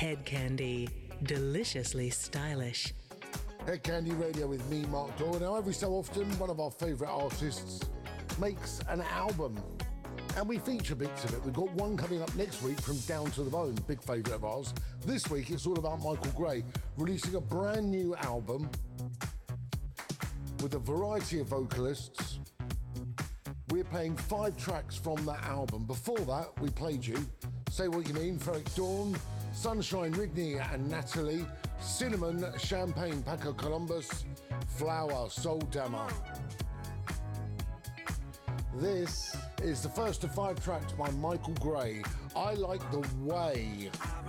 Head Candy, deliciously stylish. Head Candy Radio with me, Mark Doyle. Now, every so often, one of our favourite artists makes an album, and we feature bits of it. We've got one coming up next week from Down to the Bone, big favourite of ours. This week, it's all about Michael Gray releasing a brand new album with a variety of vocalists. We're playing 5 tracks from that album. Before that, we played you Say What You Mean, Ferric Dawn, Sunshine, Rigney and Natalie, Cinnamon, Champagne, Paco Columbus, Flower, Soul Dammer. This is the first of 5 tracks by Michael Gray. I Like the Way.